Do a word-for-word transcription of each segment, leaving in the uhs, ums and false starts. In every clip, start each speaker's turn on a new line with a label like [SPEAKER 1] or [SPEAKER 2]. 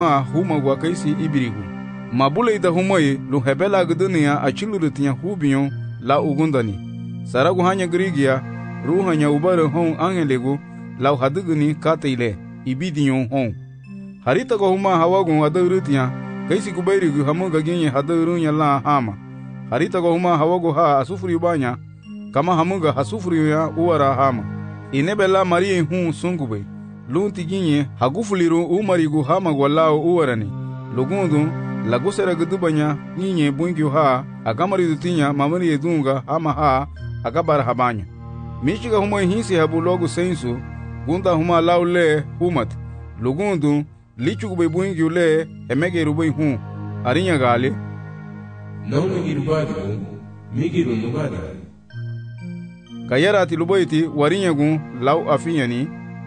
[SPEAKER 1] huma gwa kaisi ibirigu. Mabule ida humai lu hebela gdania achilurutinya hubiyon la ugundani. Saragu hanya grigia ruhanya ubare hon angelegu la hadugni kateile ibidiyon hon. Harita ko huma hawagun adurutinya kaisi kubairigu hamuga ginye hadurunya la hama. Harita ko huma hawagu ha asufuri banya kama hamuga hasufuri ya uwara hama. Inebela marie hun sungube lunti ginye hagufuliru umarigu hama gwalao uwarani. Lugundu lagusera gudubanya nyinye bungi ha agamari dutinya mamari edunga hama ha agabara habanya. Michiga huma hinsi habu logu sensu gunda huma laule humat. Lugundu lichugube bungi ule emege rubai hun arinya gali
[SPEAKER 2] nauna girubadi migiru nugadi
[SPEAKER 1] kayarati lubaiti warinya gun lau afinyani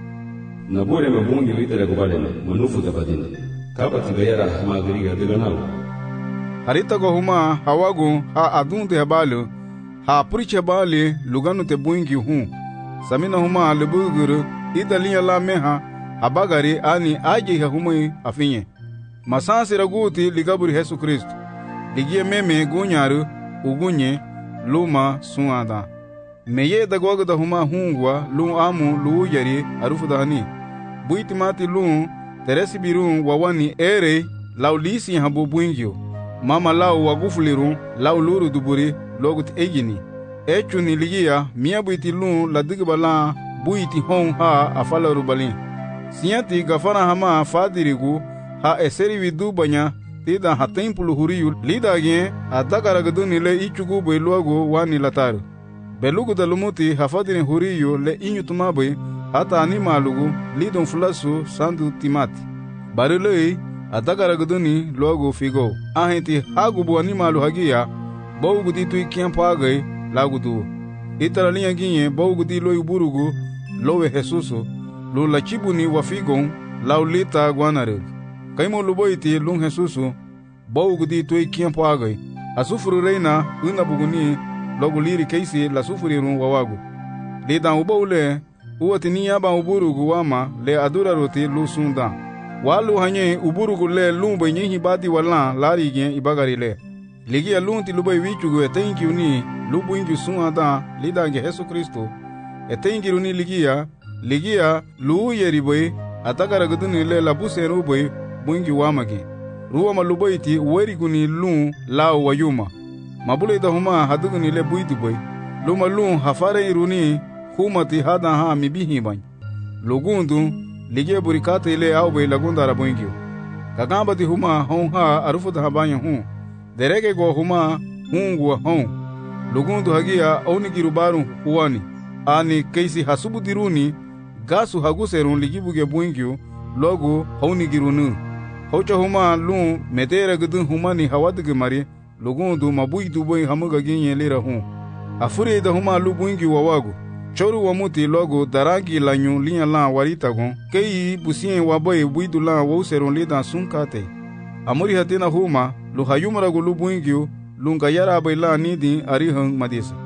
[SPEAKER 2] nabore mabungi litere kubalene manufu tabadine kabati gayara magiriga diganau.
[SPEAKER 1] Harita ko huma hawagu ha adunte habalu ha puriche bali luganu te bungi hun samina huma lebuguru idalinya la meha habagari ani aje ha humai afinye masansi raguti ligaburi Yesu Kristo ligie meme gunyaru ugunye luma suada meye dagwaga da huma hungwa lu amu lu yari arufu dahani buiti mati lu teresi birun wawani ere laulisi habu buingyo mama lau wagufuliru lau luru duburi logut egini echuni ligia mia buiti lu ladigbala buiti hon ha afala rubalin Sinyati gafana hama fadirigu ha eseri vidu banya tida ha tempulu huriyu lidagye adagaragaduni le ichugu beluagu wani lataru. Belugu dalumuti hafadini huriyu le inyutumabe hata animalugu lidon fulasu sandu timati. Barilei adagaragaduni logo figo. Ahenti hagubu animalu hagia bauguti tui kiampagai lagudu. Itara linya ginye bauguti loyu burugu lowe Jesusu. Lu la chibuni wafigon laulita guanare. Kaimo luboiti lung Jesusu baugudi tui kiampo agai. Asufuru reina una buguni loguliri keisi la sufuri run wawagu. Lidan ubaule uwatini yaba uburugu wama le adura roti lu sunda. Walu hanye uburugu le lumbe nyehi bati wala lari gen ibagari le. Ligia lunti lubai wichugu etenki uni lubu ingi sunada lidange Yesu Kristo. Etenki uni ligia ligia lu yeriboy atagaragaduni le labuseru boy bungi wamagi ruwa malubaiti weriguni lu lao wayuma mabule da huma haduguni le buitu boy luma lu hafare iruni humati hada ha mibihi ban lugundu ligia burikate le awbe lagunda rabungi kagambati huma hon ha arufuda habanya hu derege go huma hungu hon lugundu hagia onigirubaru huani ani keisi hasubudiruni gasu haguserun ligibuge buingyu logo haunigirunu hocha huma lu metere gudun humani hawadige mari lugundu mabuidu boy hamuga ginye lira hu afuri da huma lu buingyu wawagu choru wamuti logo darangi lanyu linya la warita gon kei busien waboy buidu la woserun lida sunkate amuri hatina huma lu hayumara gulu buingyu lunga yara bayla nidi arihang madisa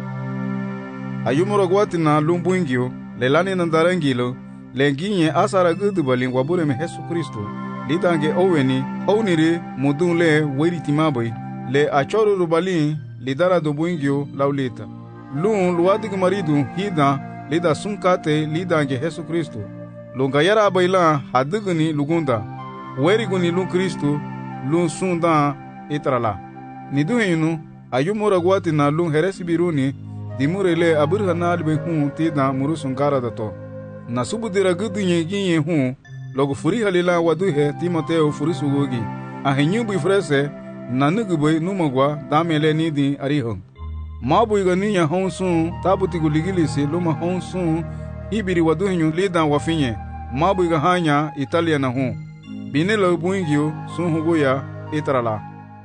[SPEAKER 1] ayumura gwatina lu buingyu lelani nandarangilo lenginye asara gudu balin wabure me Yesu Kristo lidange oweni owniri mudun le weritimabai le achoru rubalin lidara do buingyo laulita lun luadig maridu hida lida sunkate lidange Yesu Kristo lunga yara baila hadugni lugunda weriguni lun Kristo lun sunda itrala niduhinu ayumura gwatina lun heresibiruni dimurele aburhana be hu tida murusun garadato nasubudira gudunye ginye hu logo furi halila waduhe Timoteo furisugogi ahenyubu frese nanugube numagwa damele nidi arihon mabu iganinya honsun tabuti guligilisi luma honsun ibiri waduhenyu lidan wafinye mabu igahanya Italia na hu binelo buingyo sun hugoya itrala.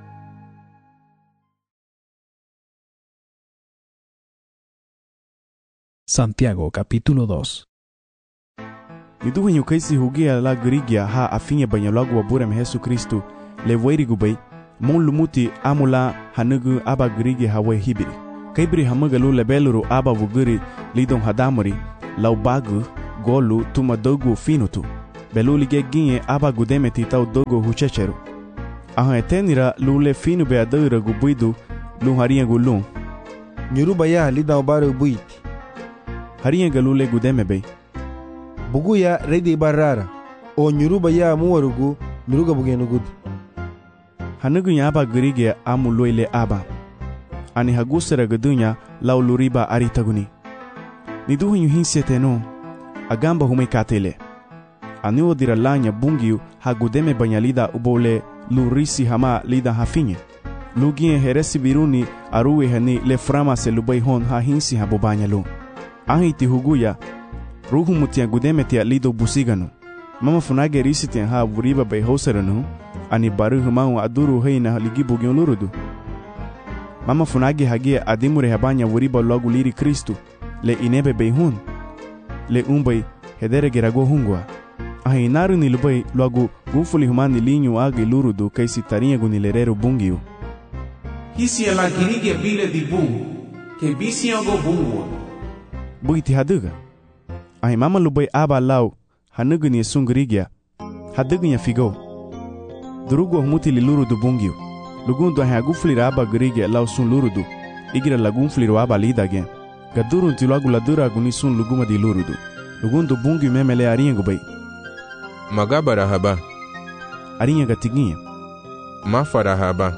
[SPEAKER 3] Santiago capítulo dos.
[SPEAKER 4] Niduhenyu kaisi hugia la grigia ha afinye banyalagu waburem Yesu Kristo le weirigubay mon lumuti amula hanugu aba grigi hawe hibiri kaibri hamagalu lebeluru aba vuguri lidon hadamuri lau bagu golu tuma dogu finutu Belu lige ginye aba gudeme titau dogo huchecheru. Aha etenira lule finu be adura gubuidu lu harinha gulum.
[SPEAKER 5] Nyuruba ya lida obare buiti.
[SPEAKER 4] Harinha galule gudeme be.
[SPEAKER 5] Bugu ya reidi barara. O nyuruba ya muwarugu nuruga bugenugud.
[SPEAKER 4] Hanugu ya aba gerige amu loile aba. Ani hagusera gadunya lau luriba aritaguni. Niduhu yuhinse teno. Agamba humekatele. Ani odira lanya bungiu hagudeme banyalida ubole lurisi hama lida hafinye. Lugie heresi viruni aruwe hani le frama se lubai hon ha hinsi habo banyalu. Ahiti huguya ruhu mutia gudeme tia lido busiganu. Mama funage risiti ha vuriba bai hoseranu. Ani baru humau aduru heina ligi bugion lurudu. Mama funage hagie adimure habanya vuriba logu liri Kristu. Le inebe bai hun. Le umbai hedere gerago hungwa. Ahi naru ni lubai logu gufuli humani linyu agi lurudu kaisi tarinha gunilerero bungiu.
[SPEAKER 6] Hisi ela girige vile di bungu, ke bisi ango bungu.
[SPEAKER 4] Buiti haduga. Ahi mama lubai aba lau hanugu ni sungrigia. Haduga nya figo. Durugo humuti li lurudu bungiu. Lugundu ahi agufuli aba grigia lau sun lurudu. Igira lagunfuli aba lidage. Gaduru nti logu ladura guni sun luguma di lurudu. Lugundu bungiu memele arinha gubai.
[SPEAKER 7] Magabara haba.
[SPEAKER 4] Arinha gatiginha.
[SPEAKER 7] Mafara haba.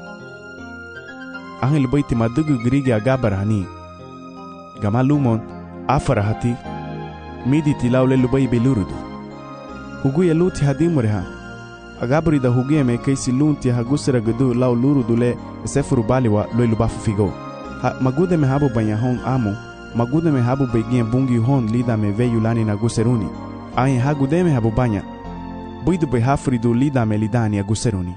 [SPEAKER 4] Ahil baiti madugu grigi agabara hani. Gamalumon afara hati. Midi tilaule lubai belurudu. Huguya luti hadimureha. Agabari da huguya me kaisi lunti hagusera gudu lau lurudu le sefuru baliwa loi lubafu figo. Ha magude me habu banya hon amu. Magude me habu begien bungi hon lida me veyu lani na guseruni. Ahi hagude me habu banya. Buidu be hafridu lida me lidani a guseruni.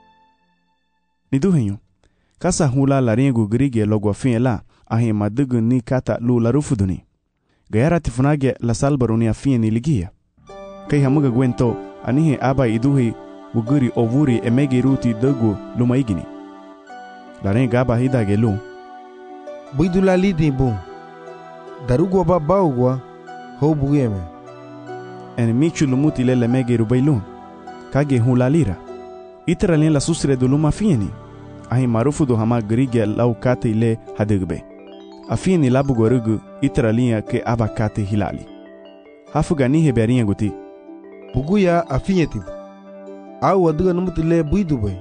[SPEAKER 4] Niduhenyo. Kasa hula la rengu grige logo afin la ahi madugu ni kata lu la rufuduni. Gayara tifunage la salbaruni afin ni ligia. Kai hamuga gwento anihe aba iduhi wuguri ovuri emegi ruti dogu luma igini. La renga aba hidage lu.
[SPEAKER 5] Buidu la lidi bu. Darugwa ba baugwa ho bugeme.
[SPEAKER 4] En michu lumuti le megi rubailu. Kage hula lira. Itera len la susre do luma fieni. Ahi marufu do hama grige lau kate ile hadugbe. Afini labu gorugu itera linha ke aba kate hilali. Hafuga nihe berinha guti.
[SPEAKER 5] Buguya afinyeti. Au aduga numuti le buidu bay.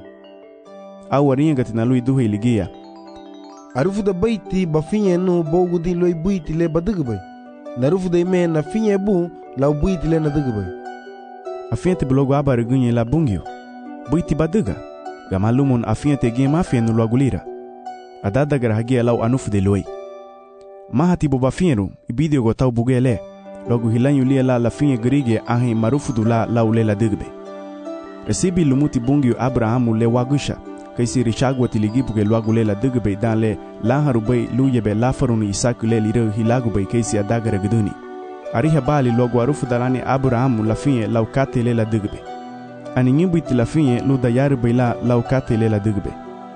[SPEAKER 4] Au arinha gati na lui duhe iligia.
[SPEAKER 5] Arufu da baiti bafinye nu bogudi loi buiti le baduga bay. Narufu da ime na finye bu lau buiti le na duga bay.
[SPEAKER 4] Afinyeti blogo aba regunye la bungio. Buiti baduga. Gamalumon afia tegie mafia no logulira. Adada garahagia lau anufu de loi. Mahati bobafiero, ibidio gotau bugele. Logo hilanyu lia la la finha grige ahi marufu du la lau lela digbe. Recibi lumuti bungio Abrahamu le wagusha. Kaisi richagwa tiligipu ke luagu lela digbe dan le laharubay luyebe lafaruni isaku le lireu hilagubay kaisi adagara guduni. Ariha bali logo arufu dalani Abrahamu la finha lau kate lela digbe. Ani nyimbuiti la finye lu dayari baila lau kate le la digbe.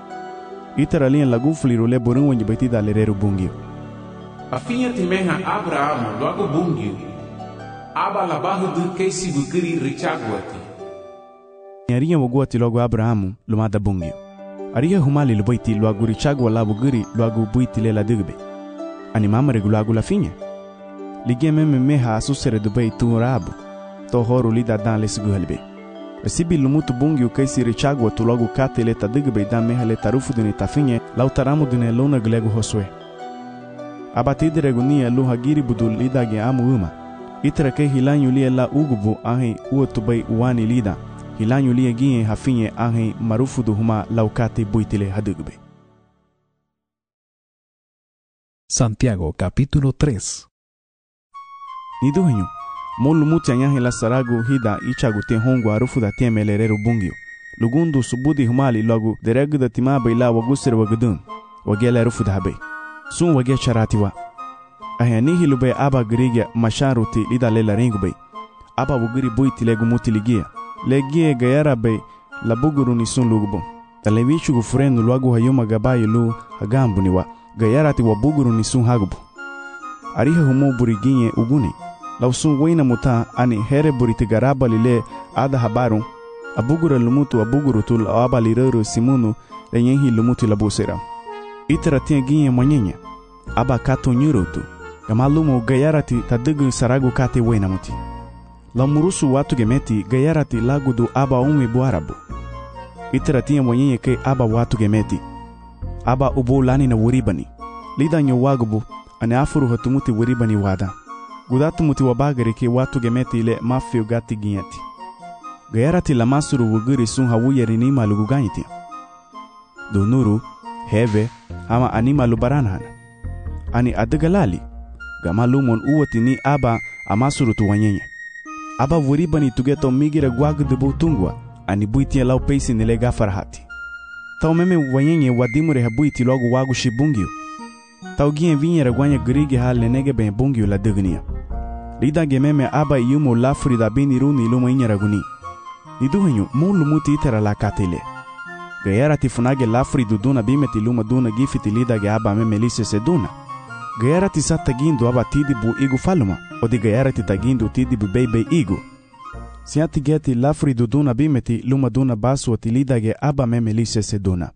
[SPEAKER 4] Itara lian lagufuli role borun wanyi baiti da lereru bungio.
[SPEAKER 6] A finha timeha Abrahamu logo bungio. Aba la bahu du keisi bukiri richagwati.
[SPEAKER 4] Ariha waguati logo Abrahamu lumada bungio. Ariha humali lubaiti logo richagwa la bugiri logo buiti le la digbe. Ani mama regu logo la finye. Ligia meme meha asusere dubai tu rabu. To horu lida dan le sigu halbe. Recibi lumutu bungiu kaisi richagwa tu logo kate le tadigbe dan meha le tarufu duni tafinye lau taramu dune luna glegu hoswe. Abatide regunia lu hagiri budu lidage amu uma. Itra ke hilanyu lia la ugubu ahi uotubai uwani lida. Hilanyu lia gie hafinye ahi marufu du huma lau kate buitile hadigbe.
[SPEAKER 3] Santiago capítulo tres.
[SPEAKER 4] Niduhenyo. Molu muti anyahi la saragu hida ichagu te hongu arufu da te melereru bungio. Lugundu subudi humali logu deregu da timabe ila wagusir wagudun. Wagele arufu da habe. Sun wage charatiwa. Ahenihi lube aba girigia masharuti lida lela rengu bay. Aba wugiri buiti legu muti ligia. Legie gayara bay la buguru ni sun lugubo. Talevichu gufurenu luagu hayuma gabayi lu hagambuniwa. Gayarati wa buguru ni sun hagubo. Ariha humu buriginye uguni. lau sun wayna muta ani here buriti garaba lile ada habaru abugura lumutu abugurutul aba lirero simunu lenyehi lumutu labusera itara tinha ginha manyenha aba kato nyurutu gamalumo gayarati tadugu saragu kate wayna muti lau murusu watu gemeti gayarati lagudu aba umwe buarabu itara tinha manyenha ke aba watu gemeti aba ubo lani na wuribani lida nyo wagubu ani afuru hatumuti wuribani wada gudatu muti wabagari ke watu gemeti ile mafio gati ginyati gayarati la masuru wuguri sun hawuyeri ni malugu ganyiti dunuru heve ama animalu baranhana ani adagalali gamalumon uwati ni aba amasuru tuwanyenye aba wuribani tugeto migira gwagudu butungwa ani buitia lau peisi nile gafarhati tau meme wanyenye wadimure habuiti logo wagu shibungio tau gien vinyera gwanya grigi hal lenege ben bungio la dugnia lida gememe aba yumo lafuri da bini runi lumo inyera guni niduhenyu mulu muti itera la katile gayara tifunage lafuri duduna bimeti luma duna gifiti lida ge aba meme lise seduna gayara tisa tagindu aba tidibu igu faluma odi gayara titagindu tidibu bebe igu siati geti lafuri duduna bimeti luma duna basu oti lida ge aba meme lise seduna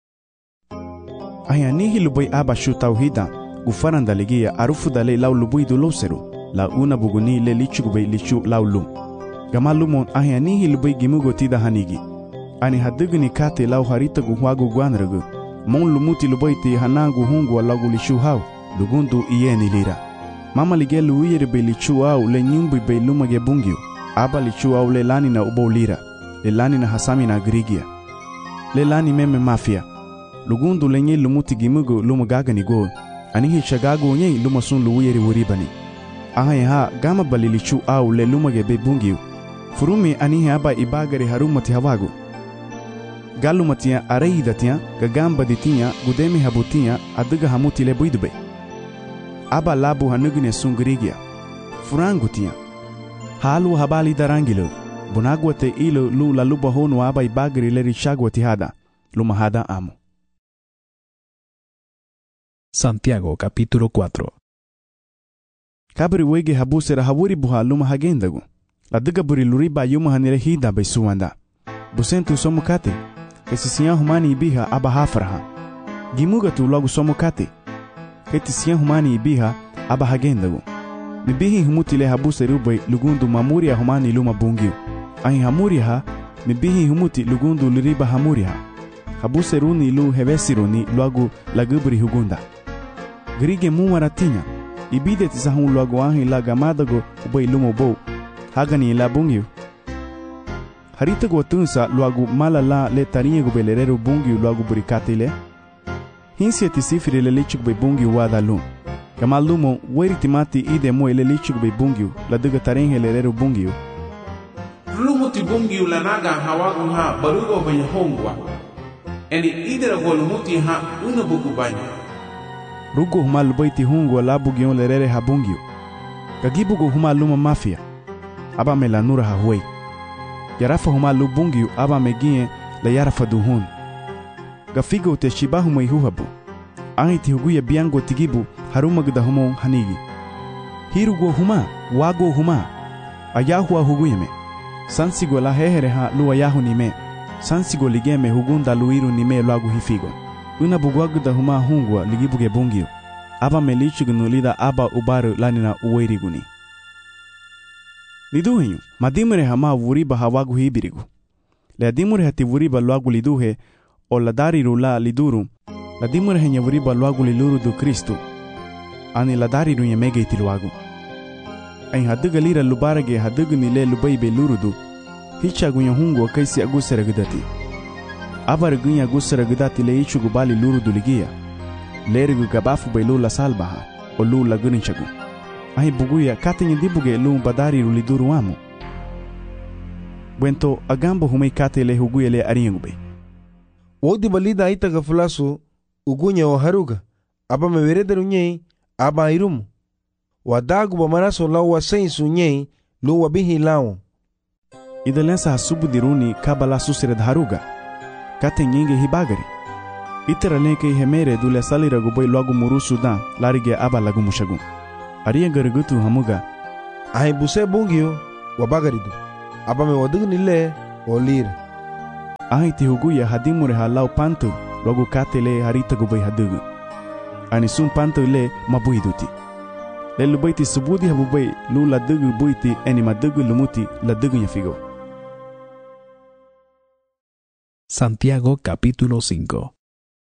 [SPEAKER 4] aya nihi lubui aba shu tauhida gufaranda ligia arufu dale lau lubui du loseru la una buguni le lichu gubei lichu lau lum gamalumon aya nihi lubui gimugo tida hanigi ani haduguni kate lau harita gu huagu guanragu mon lumuti lubui ti hanagu hungu lagu lichu hau lugundu iye lira mama lige luiyere be lichu au le nyumbu be lumage bungiu aba lichu au le lani na ubo lira le lani na hasami na grigia le lani meme mafia lugundu lenye lumuti gimugo lumagaga ni go anihi shagago nye lumasun luwiyeri wuribani aha ha gama balilichu au le lumage be bungiu furumi anihi aba ibagari harumati hawago galumatia areidatia gagamba ditia gudeme habutia aduga hamuti le buidube aba labu hanugine sungrigia furangutia halu habali darangilo bunagwate ilo lu la luba honu aba ibagari le rishagwati hada lumahada amo.
[SPEAKER 3] Santiago capítulo cuatro.
[SPEAKER 4] Kabri wege habusera hawuri buha luma hagendagu. La diga buri luriba yuma hanire hida bai suwanda. Busentu somukate. Kesisiyan humani ibiha aba hafraha. Gimuga tu logu somukate. Ketisiyan humani ibiha aba hagendagu. Mibihi humuti le habusera ubai lugundu mamuria humani luma bungiu. Ahi hamuria ha, mibihi humuti lugundu luriba hamuria ha. Habuseruni lu hevesiruni logu lagubri hugunda. Grige mumaratinya ibide tisahun logo ahi la gamadago ubai lumo bo hagani la bungiu harita go tunsa logo malala le tarinha go belerero bungiu logo burikatile hinsi tisifire le lichuk be bungiu wada lu kamalumo weri timati ide mo le lichuk be bungiu la duga tarinha lerero bungiu
[SPEAKER 6] lumo ti bungiu la naga hawagu ha barugo banya hongwa eni idera go lumuti ha una bugu banya rugo huma lubaiti hungu labu gion lerere habungio gagibugo huma luma mafia aba melanura hahuei yarafa huma lubungio aba megie la yarafa duhun gafigo te shibahu meihuhabu ahiti huguya biango tigibu haruma gda humo hanigi hirugo huma wago huma ayahua huguyeme sansigo la hehere ha luwa yahu nime sansigo ligeme hugunda luiru nime lagu hifigo una bugwaguda huma hungwa ligibuge bungio aba melichugnu lida aba ubaru lanina uweiriguni liduhenyu madimure hama wuriba hawagu hibirigu le adimure hati wuriba lwagu liduhe o ladariru la liduru ladimure henya wuriba lwagu liluru du Kristu ani ladariru nyemege itilwagu ay haduga lira lubarage haduga nile lubaibe lurudu hichagu nyahungwa kaisi agusera gudati abar gunya gusara gudati le ichugu bali luru duligia lerigu gabafu bailu la salbaha o lu la guninchagu ahi buguya katinye dibuge lu badari ruliduru wamu bwento agambo humei kate le huguya le ariangube
[SPEAKER 5] wodi balida itaga fulasu ugunya o haruga aba mewerederu nyei aba irumu wadagu bamaraso lau wa sensu nyei lu wabihi lau
[SPEAKER 4] idalensa hasubu diruni kabala susire haruga kate nyinge hibagari itera lenke hemere dule salira guboi logo muru sudan larige aba lagu mushagu ariya garigutu hamuga
[SPEAKER 5] ahin buse bungio wa bagaridu abame wadug nile o lira
[SPEAKER 4] ahin ti huguya hadimure halau pantu logo katele harita gubay hadugu ani sun pantu le mabuiduti le lubaiti subudi habubay lu la dugu buiti eni madugu lumuti la dugu nyafigo.
[SPEAKER 3] Santiago capítulo cinco.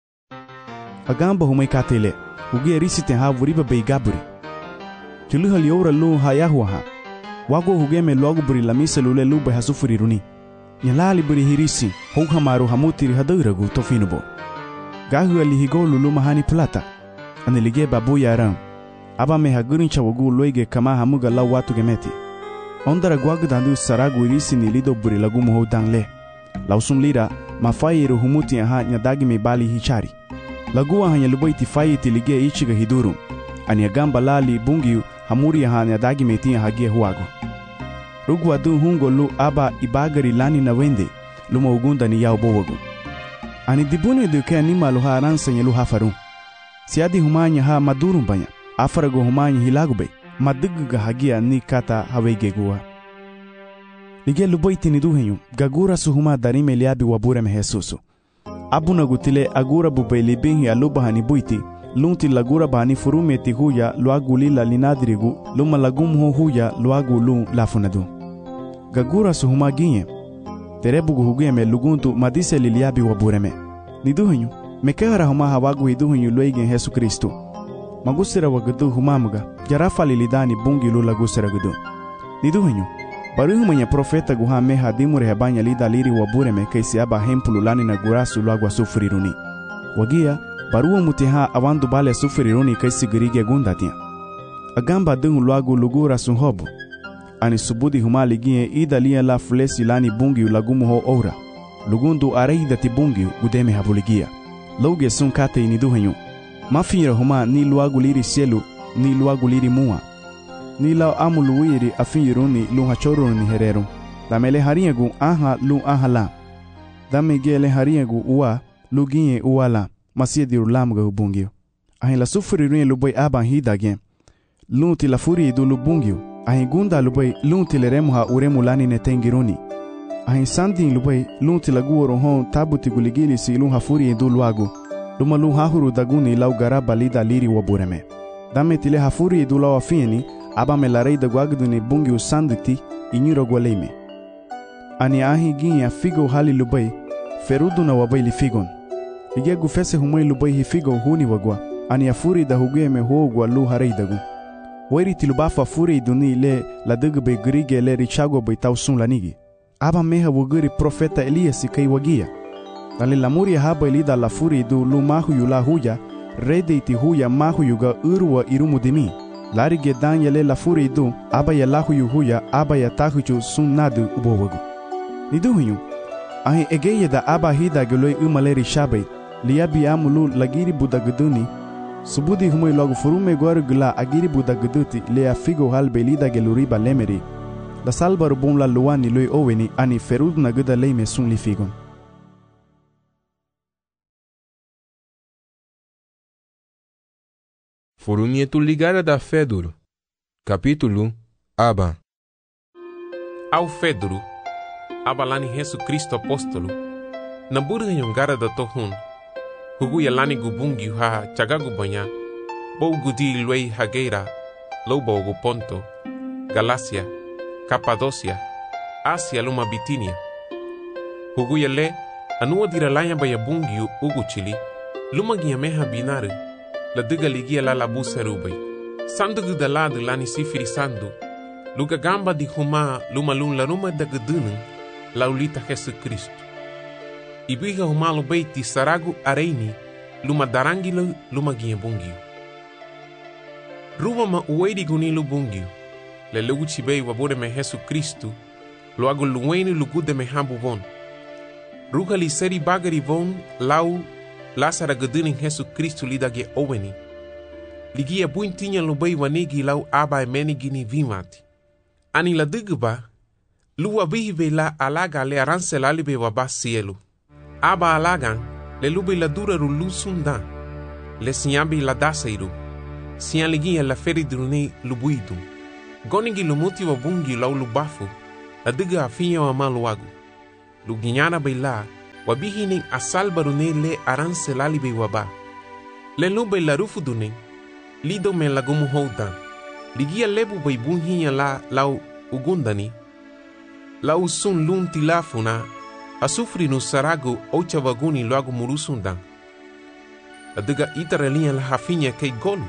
[SPEAKER 4] Agamba humay katele hugia risite ha vuriba bay gaburi chulu haliora lu hayahuha wago hugeme logo buri la misa lule lube hasufuri runi nyalali buri hirisi houha maru hamutiri haduragu tofinubo gahu ali higo lulu mahani plata anilige babu yaram aba me hagurin chawagu loige kama hamuga la watu gemeti ondara gwagu dandu saragu irisi ni lido buri lagu muho dangle lausum lira mafairu humuti aha nyadagi me bali hichari lagu aha nyalubaiti faiti lige ichiga hidurum ani agamba lali bungiu hamuri aha nyadagi me tia hagie huago rugu adu hungo lu aba ibagari lani na wende luma ugunda ni yao bowagu ani dibune duke anima luha aransa nye luha farum siadi humanya ha madurum banya afarago humanya hilagube maduguga hagia ni kata hawegegua lige lubaiti ni duhenyu gagura suhuma darime liabi wabure me Jesusu abuna gutile agura bubeli binhi aluba hani buiti lunti lagura bani furume ti huya luaguli la linadirigu luma lagumho huya luagu lu lafunadu gagura suhuma ginye terebugu huguye me luguntu madise liliabi wabureme niduhenyu mekehara huma hawagu hiduhenyu luigen Jesu Kristu magusira wagadu humamuga jarafa lilidani bungi lu lagusira gudu niduhenyu baruhumanya profeta guha meha dimure hebanya lida liri wabureme kaisi aba hempulu lani na gurasu luagwa sufuriruni wagia baruwa mutiha awandu bale sufuriruni kaisi girige gundatia agamba dungu luagu lugura sunhobu ani subudi humali gie ida lia la fulesi lani bungi ulagumu ho ora lugundu areida ti bungi gudeme habuligia loge sun kate iniduhenyu mafira huma ni luagu liri sielu ni luagu liri mua ni lao amuluwiri afiruni lu hachoruni hereru damele hariegu aha lu aha la dame gele hariegu uwa lu gie uwa la masiediru lamga hubungio ahin la sufuriruni luboy aban hidage lunti la furi du lubungio ahin gunda lubai lunti le remuha uremu lani netengiruni ahin sandin lubai lunti la guoro hon tabuti guligili si lun hafuri du luagu luma lun hahuru daguni lau garaba lida liri wabureme dame tile hafuri du lau afieni aba me la reida guagduni bungi usanditi inyiro gwaleime ani ahin ginya figo hali lubai feruduna wabai li figon ige gufese humai lubai hi figo huni wagwa ani afuri da hugeme huogwa lu hareidagu wairi tilubafa furi duni le la dugbe grige le richago be tausun lanigi aba meha wuguri profeta Elias kai wagia dali lamuri haba elida la furi du lu mahu yula huya rede ti huya mahu yuga urwa irumu dimi larige danyele la furi du aba ya lahu yu huya aba ya tahuju sunnadu ubowagu niduhunyu ahi egeye da aba hida geloi umaleri shabe liabi amulu lagiri budaguduni subudi humoi logo furume gwaru gula agiri budaguduti le afigo halbe lida geluriba lemeri la salbaru bum la luani loi oweni ani ferud na guda leime sun li figon
[SPEAKER 7] Forunietu ligara da Feduro capítulo Aba
[SPEAKER 8] Ao Feduro abalani Jesu Cristo apóstolo na burga yongara da tohun hugu yalani gubungi ha chagagu banya bou gudi luei hageira lobo gu Ponto Galacia Capadocia Asia luma Bitinia hugu yale anua diralanya baya bungi ugu chili luma giameha binare la diga ligia la labu serubai sandu da ladu lani sifiri sandu luga gamba di huma luma lun la ruma da gudunu laulita Jesu Cristo ibiga humalo beiti saragu areini luma darangilo luma gie bungiu ruwa ma uwedi gunilu bungiu le lugu chibei wabode me Jesu Cristo lo agu luweni lugude me hambu von ruga li seri bagari von lau lasara gudunin Jesu Cristo lidage oweni ligia buintinya lubei wanigi lau aba emeni gini vimati ani la digba luwa bihibe la alaga le aranse lalibe waba sielu aba alagan le lube la dura rulu sunda le siambi la daseiru sian ligia la feridruni lubuidum Goningi lumuti wa bungi lau lubafu, la diga afinya wa maluagu. Luginyana baila, wabihining asal barune le aranse lalibe waba. Le lube la rufu duning, lido me lagumu houdan. Ligia lebu bai bunhinya la lau ugundani. Lau sun lun tilafuna, asufri no sarago ocha vaguni luagu murusundan. La diga itaralinha la hafinya kei golu.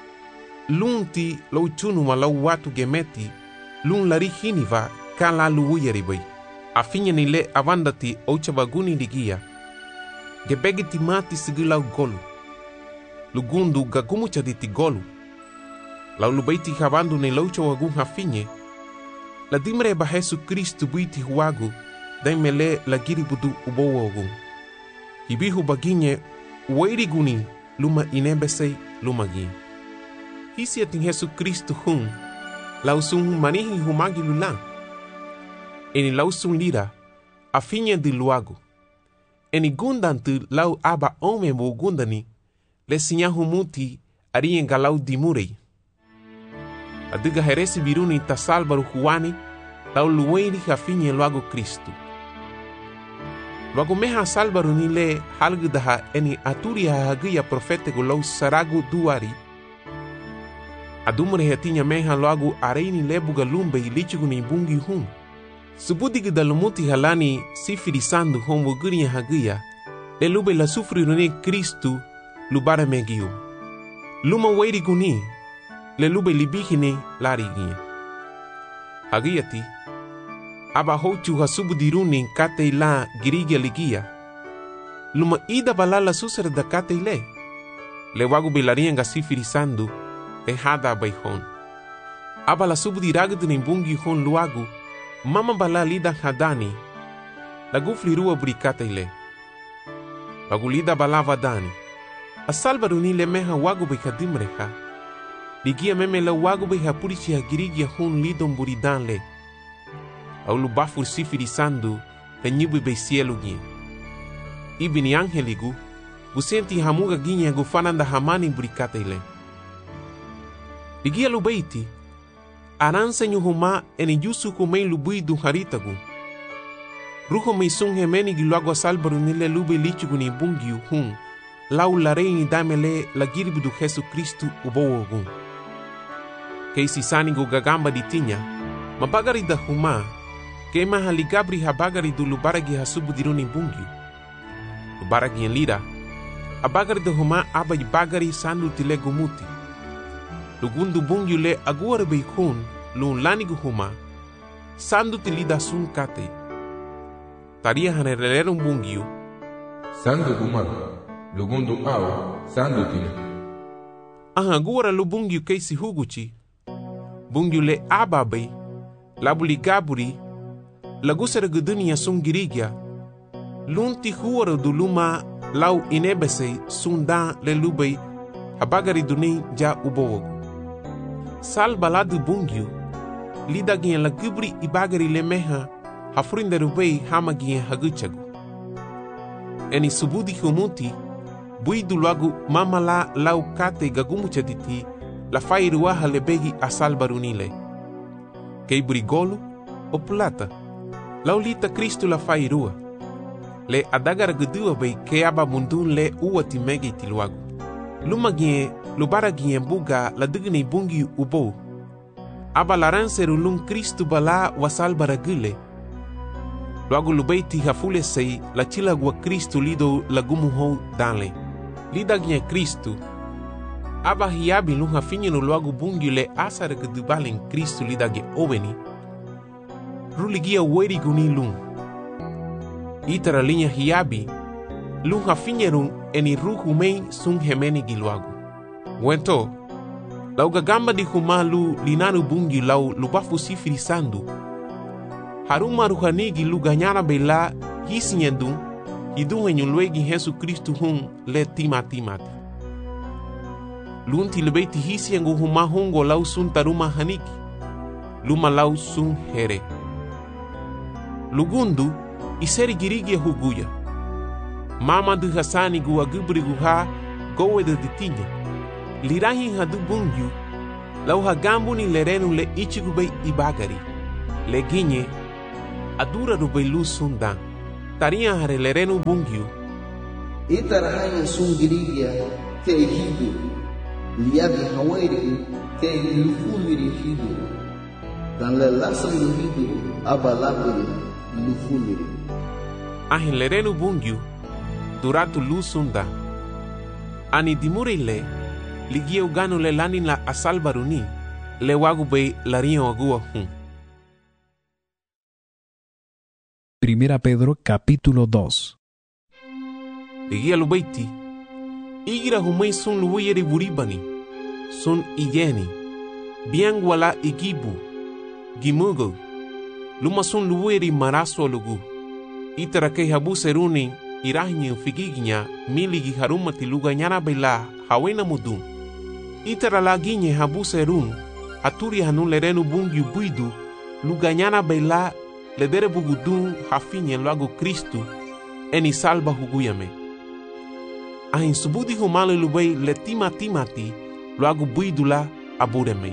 [SPEAKER 8] Lunti lau chunu ma lau watu gemeti, lun lari hiniva ka la luuyari bai. Afinya ni le avandati ocha vaguni ligia. Gebegiti mati sigi lau golu. Lugundu gagumu chaditi golu. Lau lubaiti havandu ni laucha wagun hafinye. La dimre ba Jesu Kristu buiti huagu, daimele la giribudu ubowa ogun. Hibihu baginye, uwairi guni, luma inebesei luma gin. Hisi ating Jesu Kristu hun, lausun manihi humagi lulang. Eni lausun lira, afinye di luagu. Eni gundantu lau aba ome mo gundani, le sinyahu muti arien galau dimurei. Adiga heresi biruni tasalbaru huani, lau luweiri hafinye luagu Kristu. Luagu meha salbaru ni le halgudaha eni aturi hahagia profetego lau saragu duari. Adumre hetinya meha luagu areini lebuga lumbe ilichigu ni bungi hun. Subudigu da lumuti halani sifirisando homo guria hagia, le lube la sufri rune Kristu lubara megiu. Luma weiri guni, le lube libihine larigia. Hagiati, aba hochu hasubudiruni kate la girigia ligia. Luma ida balala susar da kate le. Le wagu belarianga sifirisando, e hada baihon. Aba la subudiragdu nimbungi hon luagu, mama bala lida hadani, la guflirua burikate le. Wagu lida bala vadani. Asalbaruni le meha wagu bekadimreha. Ligia meme la wagu behapurichi hagirigia hon lidon buridan le. Au lubafur sifirisando, le nyibu be cielo gin. Ibini angeligu, busenti hamuga ginha gufananda hamani burikate le. Ligia lubeiti, aransa nyuhuma eni yusu kumei lubui du haritagu. Ruho mei sun hemeni giluago salbaruni le lube lichigu ni bungiu hun, lau lareini damele la giribu du Jesu Kristu ubowogun. Keisi sanigu gagamba ditinya, mabagari da huma, kema haligabri habagari du lubaragi hasubu diruni bungiu. Lubaragi en lira, abagari da huma abai bagari sandu tile gumuti. Lugundu bungiu le aguare beikun, lun lanigu huma, sandu tilida sun kate. Taria hanerelerum bungiu,
[SPEAKER 7] Sandu Gumaru, Lugundu Au, Sandu Tine.
[SPEAKER 8] Aha guara lu bungiu keisi huguchi, bungiu le ababai, labuli gaburi, lagusara gudunia sun girigia, lunti huara du luma lau inebese sundan le lubei, habagari duni ja ubowogu. Sal baladu bungiu, lida gien la gubri ibagari le meha, hafurinda rubei hama gien haguchagu. Eni subudi humuti, bui du lagu mama la lau kate gagumucha diti, la fai ruaha le begi asal barunile. Kei brigolo o plata, lau lita Kristu la fai rua. Le adagara gudua bei ke aba mundun le ua timegi tiluagu. Luma gien, lubara gien buga la digni bungi ubo. Aba laranseru lun Kristu bala wasal baragule. Luagu lubeiti hafule sei la chila gua Kristu lido lagumu hou danle. Lida gien Kristu. Aba hiabi lun hafinye no luagu bungi le asara gudubalen Kristu lida ge oveni. Ruligia weri guni lun. Itara linha hiabi, lun hafinye eni ruhu mei sun hemeni giluagu. Wento, lau gagamba di humalu linanu bungi lau lubafu sifirisando. Haruma ruhanigi lu ganyana bela hisinyendun, hidun enyulwegi Jesu Kristu hun le tima timati. Lunti lebeiti hisiengu huma hungo lau sun taruma haniki, luma lau sun here. Lugundu, iseri girigia huguya. Mama du hasani gu agubri guha gowe de ditinya. Lirahi hadu bungyu, lau hagambu ni lerenu le ichigu bay ibagari. Le ginye, adura rubay lu sunda. Taria hare lerenu bungyu.
[SPEAKER 9] Itarahanyan sungiriya te hidu. Liabi hawairi te lufumiri hidu. Dan le lasang hidu abalabiri lufumiri.
[SPEAKER 8] Ahin lerenu bungyu, duratu lu sunda. Ani dimure le, ligia ugano le lanin la asalbaruni, le wagu bay larian agua hun.
[SPEAKER 3] Primera Pedro capítulo dos.
[SPEAKER 8] Ligia lubaiti, igira humay sun luwayeri buribani, sun igeni, biang wala igibu, gimugo, luma sun luwayeri maraso lugu, itara kay habu seruni, irahinyo figiginya, miligi harumati luga nyana bela, hawena mudun. Itara laginye habu serun, aturi hanun lerenu bungyu buidu, luga nyana bela, ledere bugudun hafinye lago Kristu, eni salba huguyame. Ahin subudi humale lubay le tima timati, lago buidula abureme.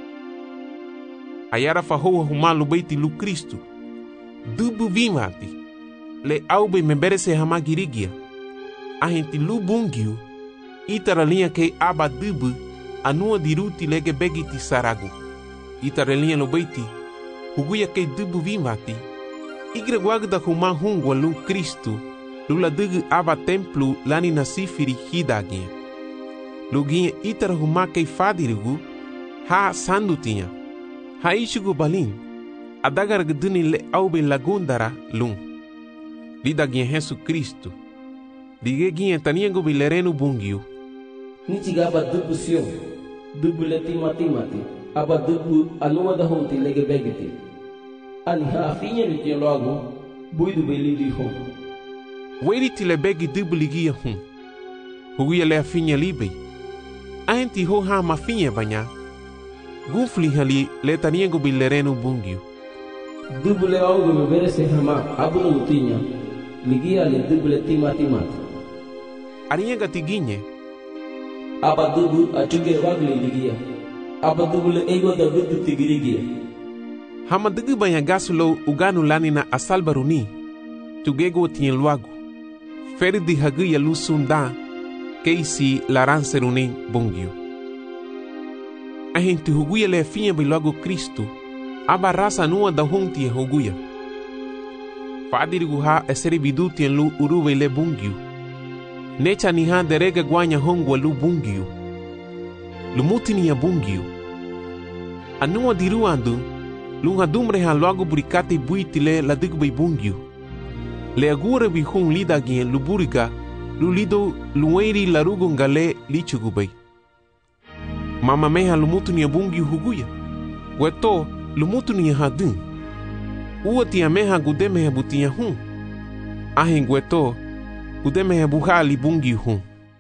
[SPEAKER 8] Ayara fahoa humal lubay ti lu Kristu, dubu vimati, le aube memberese hama girigia. Ahin ti lu bungyu, itara linha ke aba dubu, anua diruti lege begi ti saragu. Itara linha lubay ti, huguya kay dubu vimati, igre guagda huma hungwa lu Kristu, lula dugu aba templu lani na sifiri hidaginha. Luginha itara huma kay fadirigu, ha sandutinha, ha ishugu balin, adagar gduni le aube lagundara lung. Lidaginha Jesu Kristu, ligeginha taniango bilerenu bungyu.
[SPEAKER 10] Nichiga aba dubu sio, dubu leti mati mati, aba dubu anuma da honti lege begiti. Ani ha afinha ni tinha logo, buido belidi hon.
[SPEAKER 8] Weri ti le begi dubu ligia hun. Huguia le afinha libe. Aenti ho ha mafinha banya. Gufli hali le taniango bilerenu bungyu.
[SPEAKER 10] Dubu le algo me verese hama abuno tinha. Ligia le dubu le timati mati.
[SPEAKER 8] Arianga tiginye.
[SPEAKER 10] Aba dubu achuge wagli ligia. Aba dubu le ego da dubu tigirigia.
[SPEAKER 8] Hama dugu banya gasulo uganu lani na asalbaruni. Tugego tien luagu. Ferdi hagu ya lusunda. Keisi laranserunin bungyu. Ahinti huguya le finha bilogo Kristu. Aba rasa nua da honti huguya. Fadirigu ha eseri biduti en lu uruwe le bungyu. Necha ni ha derega guanya hongwa lu bungyu. Lumutini ya bungyu. Anua diruandu, lunga dumre ha logo burikate buiti le la digbe bungyu. Le agure bi hun lida gien luburiga, lu lido lueri larugo ngale lichugubay. Mama meha lumutini ya bungyu huguya. Weto lumutini ya hadun. Uwa tia meha gudeme ya butia hun. Ahin weto gudeme ya buhali bungyu hun.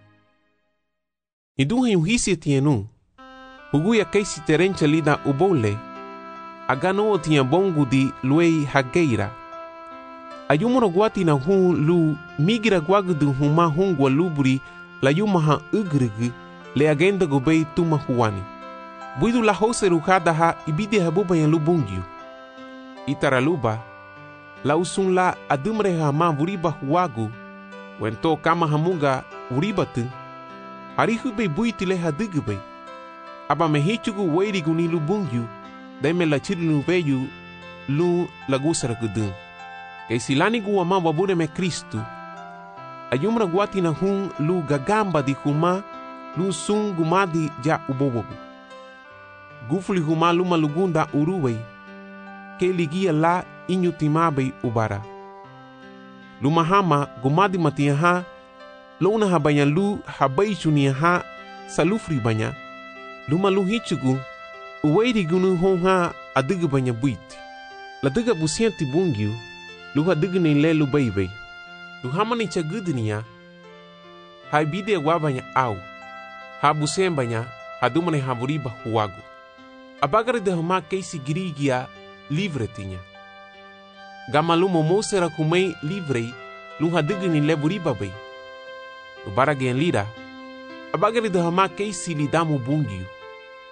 [SPEAKER 8] Iduha yuhisi tienu. Huguya keisi terencha lida ubole. Agano tinha bongo di luei hageira. Ayumoro guati na hun lu migira guagdu huma hungwa luburi la yumaha ugrigi le agenda gobei tuma huani. Buidu la hose rukada ha ibide habuba ya lubungyu. Itaraluba la usun la adumre hama vuriba huagu wento kama hamunga uribatu. Harihube buitile hadugube. Aba mehichugu weirigu ni lubungyu. Deme la chirilu veyu lu lagusara gudun. Kay silani guwa ma wabure me Kristu. Ayumra guati na hun lu gagamba di huma lu sun gumadi ja ubobobu. Gufuli huma luma lugunda uruwe. Ke ligia la inyutimabe ubara. Luma hama gumadi matia ha luna habanya lu habaishunia ha salufri banya. Luma lu hichugu uweiri gunu honha adiga banya buiti. La diga busianti bungyu, luha diga ni lelu baybay. Luhama ni chagudniya, hai bide wabanya au. Ha busien banya, hadumane haburiba huagu. Abagari de hama keisi girigia livre tinya. Gama lumo mosera kumei livrei, luha diga ni leburiba bay. Lubara gen lira, abagari de hama keisi lidamu bungyu.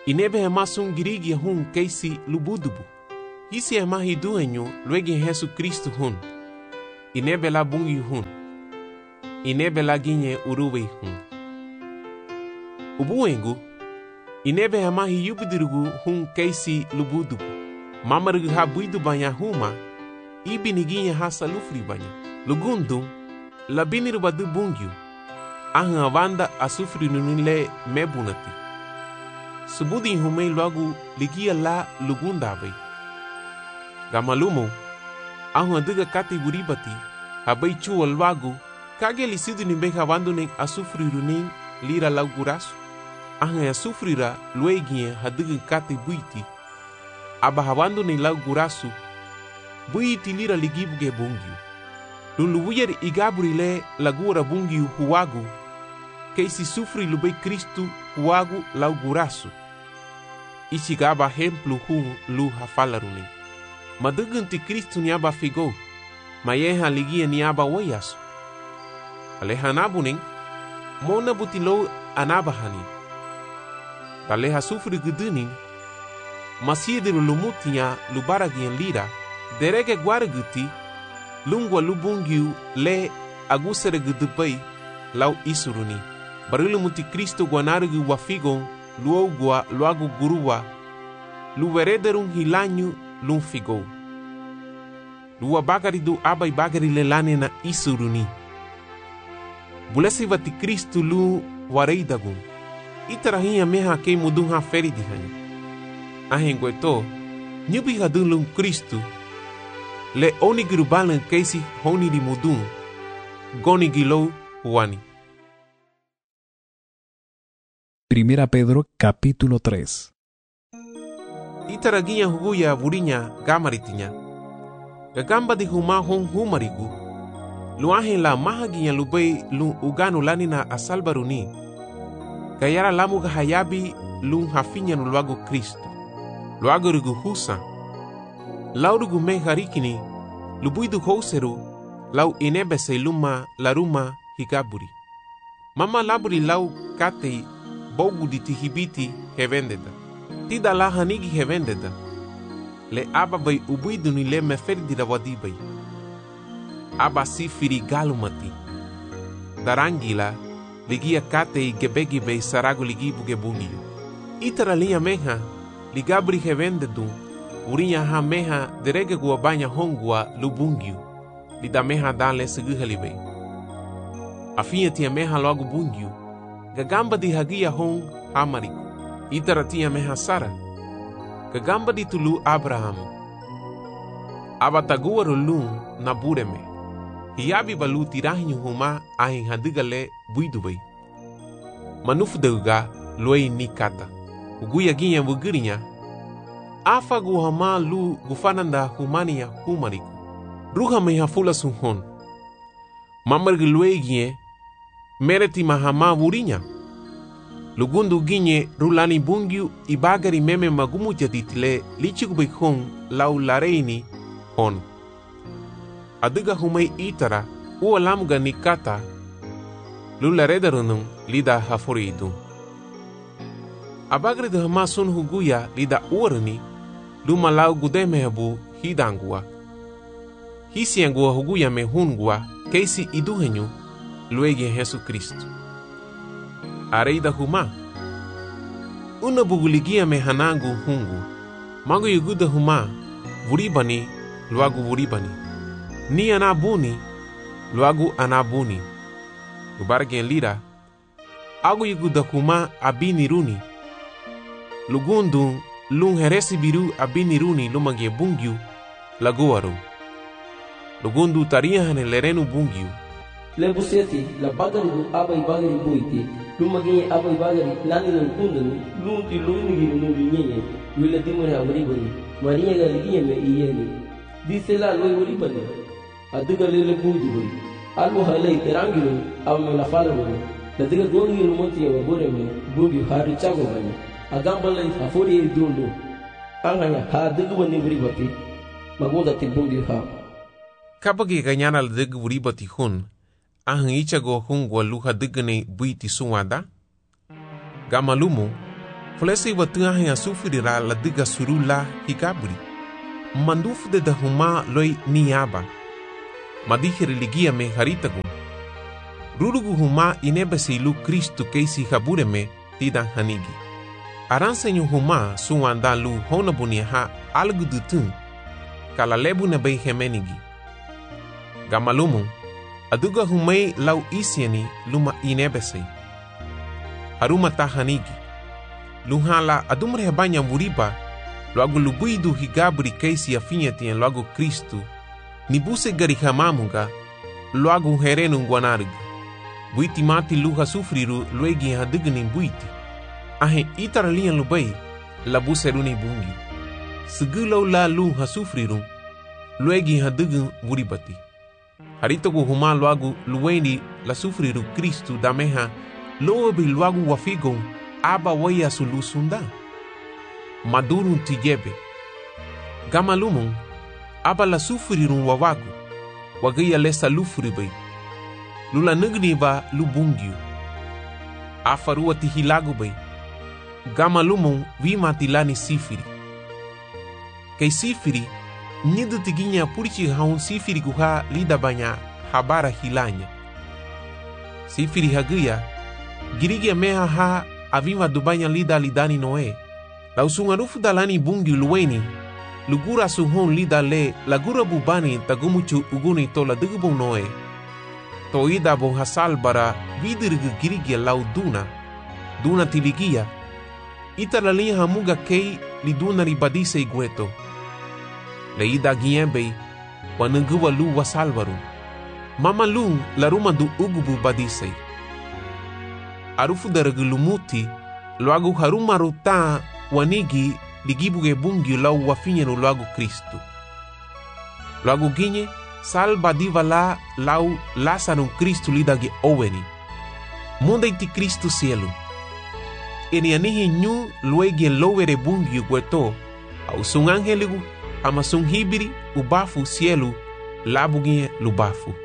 [SPEAKER 8] Inebe hema sun girigi hun keisi lubudubu. Hisi hema hiduenyu luegi Yesu Kristu hun. Inebe la bungi hun. Inebe la ginye uruwe hun. Ubuengu. Inebe hema hiyubudirugu hun keisi lubudubu. Mamarugu ha buidu banya huma. Ibi niginye ha salufri banya. Lugundu. Labiniru badu bungyu. Ahan avanda asufri nunile mebunati. Subudi humei logo ligia la lugundavei. Gamalumo. Ahan adiga kati buribati. Habai chuwa lwagu. Kage lisidu nimbe havanduning asufri runing lira laugurasu. Ahan asufrira luegie hadiga kati buiti. Aba havanduning laugurasu. Buiti lira ligibuge bungyu. Luluwuyer igaburile lagura bungiu huwagu. Keisi sufri lubei Kristu huwagu laugurasu. Ichigaba hemplu hu lu hafalaruni. Madugunti Kristu niaba figo. Mayeha ligia niaba wayasu. Alehanabuning. Mona butilo anabahani. Taleha sufri guduning. Masiediru lumutinya lubaragian lira. Derege guaraguti. Lungwa lubungiu le agusere gudupai lau isuruni. Barilu muti Kristo guanarugu wafigon luogua luagu guruwa. Luwerederung hilanyu lung figo. Luwa bagari du abai bagari le lane na isuruni. Bulesi vati Kristo lu wareidagun. Itarahiya meha kei mudunha feridihani. Ahengweto, nyubi hadun lung Kristo. Le onigiru balan keisi honi di mudun. Goni gilo huani.
[SPEAKER 3] Primera Pedro capítulo tres.
[SPEAKER 8] Itaraginya huguya vurinya gamaritinya. Gagamba di huma hon humarigu. Luahin la mahaginya lubei lu uganu lanina asalbaruni. Gayara lamu gahayabi lu hafinya nuluago Kristo. Luago rigu husa. Laurugu me harikini, lubuidu houseru, lau inebese luma laruma higaburi. Mama laburi lau katei bogu di tihibiti hevendeda. Tida la hanigi hevendeda. Le aba bai ubuidu ni le meferdi da wadibai. Aba sifiri galumati. Darangila, ligia katei gebegi bei saragu ligibu gebungiu. Itara linha meha, ligabri hevendedu. Urinya ha meha derege gua banya hongua lubungiu. Lida meha dale seguhalibei. Afinha tia meha logo bungiu. Gagamba di hagia hong hamariku. Itara tia meha Sara. Gagamba di tulu Abraham. Abatagua rulun na bureme. Hiabi balu tirahinyu huma ahin hadigale buidubei. Manufdeuga luei nikata. Uguya ginha vugirinya. Afa guhama lu gufananda humania humariku. Ruha meha fula sunhon. Mamargi luegie mereti mahama vurinya. Lugundu ginye rulani bungiu ibagari meme magumu jaditile lichigubei hon lau lareini hon. Adiga humei itara ua lamuga nikata lularedarunum lida hafuridu. Abagri de hama sun huguya lida uarani luma lau gudemehabu hidangua. Hisiangua huguya mehungua keisi iduhenyu luegi Yesu Kristo. Areida huma. Una buguligia mehanangu hungu. Magu yuguda huma vuribani luagu vuribani. Ni anabuni luagu anabuni. Gubargen lira. Agu yuguda huma abini runi. Lugundu lung heresi biru abini runi lumagie bungiu laguaru. Lugundu taria hane lerenu bungiu.
[SPEAKER 10] Le buseti la bagari du abai bagari buiti. Lumagi abai bagari lani lan kundanu. Lunti lungi lungi nyenye. Wila dimore abribani. Maria galigie me iyeni. Dice la loi uribani. Aduga lele buidi bui. Almu halai terangiru amme la falamu. La diga gongi lumonti ya wabore me bungi hari chago bani. Agambalai afori dundu. Anganya ha diga bani uribati. Magoda ti bungi ha.
[SPEAKER 8] Kapagi ganyana la diga uribati hun. Ahang ichago hungwa luha digane buiti suwada. Gamalumu, Flesi watua hea sufrira la diga surula higabri. Manduf de da huma loi niaba. Madihi religia me haritagu. Rurugu huma inebasi lu Kristu keisi habure me tidan hanigi. Aransenyu huma suanda lu honabunia ha algu dutun. Kala lebu na bei hemenigi. Gamalumu, aduga humei lau isieni luma inebasi. Haruma tahanigi. Luhala adumre hebanya muriba. Logo lubuidu higabri keisi afinhati logo Kristu. Nibuse garihamamunga. Logo herenu guanarg. Buiti mati luha sufriru luegi hadigni buiti. Ahe itaralian lubai. Labuseruni bungi. Segulau la luha sufriru. Luegi hadign buribati. Haritogu huma logo lueni la sufriru Kristu dameha. Loebi logo wafigon. Aba waya sulusunda. Madurun tijebe. Gamalumon. Aba la sufrirun wawagu. Wagaya lesa lufribai. Lula nugni ba lubungiu. Afarua tihilagu bai. Gamalumon vima tilani sifiri. Kay sifiri. Nidu tiginya purichi haun sifiri guha lida banya habara hilanya. Sifiri hagaya. Girigia meha ha avima dubanya lida lidani noe. La usungarufu dalani bungi luweni. Lugura suhon lida le lagura bubani tagumuchu uguni tola digubon noe. Toida bon hasal bara vidirgu girigia lau duna. Duna tiligia. Ita la linha hamuga kei liduna ribadise igueto. Le ida giembe wanunguwa lu wasalvaru. Mama lu la ruma du ugubu badise. Arufu daragulumuti loagu haruma ruta wanigi ligibuge bungi lau wafinyenu loagu Kristu. Loagu ginye salba diva la lau lasanum Kristu lidagi oweni. Munda iti Kristu cielo. Eni anihi nyu luegi lowere bungi gueto au sun angeligu ama sun hibiri ubafu cielo labugie lubafu.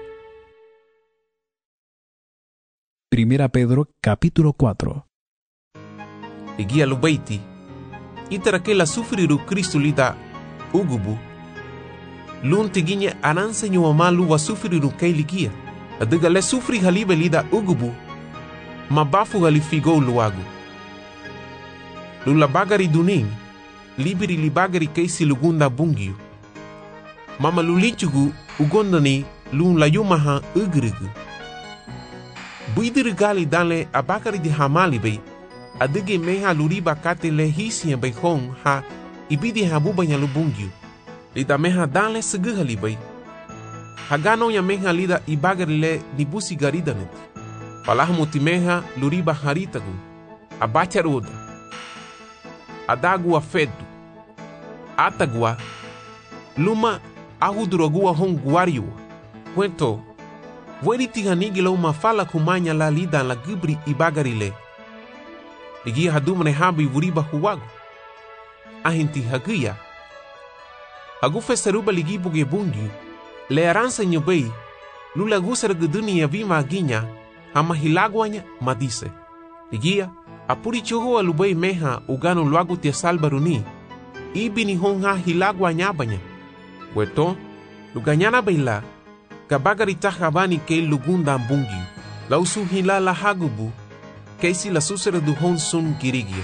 [SPEAKER 3] Primera Pedro capítulo cuatro.
[SPEAKER 8] Ligia lubaiti. Itara que la sufriru Kristu lida ugubu. Lun tiginya ananse nyu amalu wa sufriru kei ligia. Adiga le sufri halibe lida ugubu. Mabafu halifigo luagu. Lula bagari duning. Libiri li bagari kei silugunda bungiu. Mama lulichugu ugondani lun layumaha ugrigu. Buidiri gali dale abakari di hamali bei. Adige meha luriba kate le hisia bei hong ha ibidi habuba nya lubungiu. Lida meha dale seguhali bei. Hagano ya meha lida ibagari le nibusi garidanet. Palahmuti meha luriba haritagu. Abacharuda. Adagua fedu. Atagua. Luma ahudurogua hong guariua. Cuento. Weri tihanigi lau mafala kumanya la lida la gibri ibagarile. Ligi hadumne habi wuriba huwagu. Ahinti hagia. Hagufe seruba ligi buge bungi. Le aransa nyobei. Lula gusar guduni ya vima aginya. Hama hilagwanya madise. Ligia. Apuri choho alubei meha ugano luagu tia salbaruni. Ibi ni honga hilagwanya banya. Weto. Luganyana beila. Kabagari tahabani kei lugunda mbungi. La usuhila la hagubu. Keisi la susere du hon sun girigia.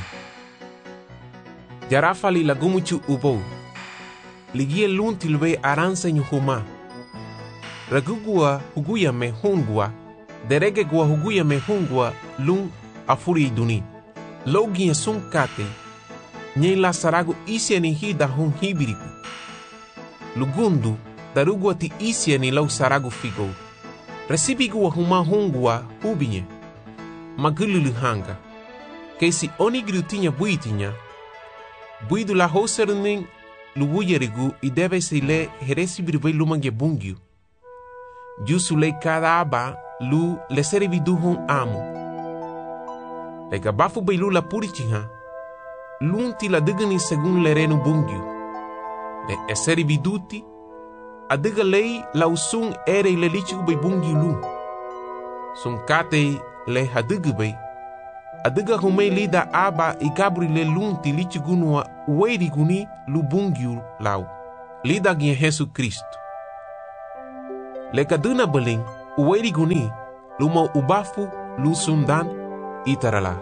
[SPEAKER 8] Jarafali la gumuchu ubou. Ligie lunti lube aranse nyuhuma. Ragugua huguya me hungua. Derege gua huguya me hungua lun afuri duni. Logia sun kate. Nye la saragu isia ni hida hon hibiriku. Lugundu. Darugua ti isia ni lau saragu figo. Resibigua huma hungua hubinye. Magululu hanga. Keisi oni grutinya buitinya. Buidu la hoserunin lubuyerigu i debe se le heresibirvei lumange bungiu. Jusu le cada aba lu le seribidu hon amo. Le gabafu beilu la purichiha. Lunti la digani segun le renu bungiu. Le eseribiduti. Adiga lei la usun ere le lichigu bei bungiu lu. Sun kate le hadugubei. Adiga humei lida aba i gabri le lunti lichi gunua ueri guni lu bungiu lau. Lida ginha Jesus Cristo. Le kaduna beling ueri guni lu mau ubafu lu sundan itarala.